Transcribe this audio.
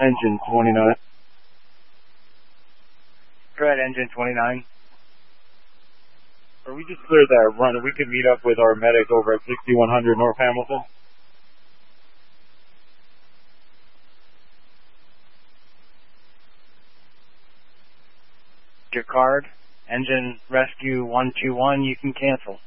Engine 29. Go ahead, engine 29. Or we just cleared that run. We could meet up with our medic over at 6100 North Hamilton. Your card, engine rescue 121, you can cancel.